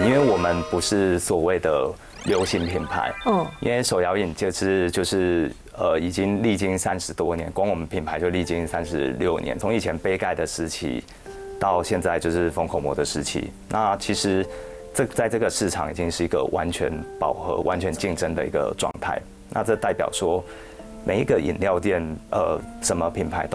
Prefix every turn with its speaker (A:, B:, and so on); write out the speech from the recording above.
A: 因为我们不是所谓的流行品牌，因为手摇饮就是已经历经30多年，光我们品牌就历经36年，从以前杯盖的时期到现在就是封口膜的时期。那其实在这个市场已经是一个完全饱和、完全竞争的一个状态。那这代表说，每一个饮料店，什么品牌都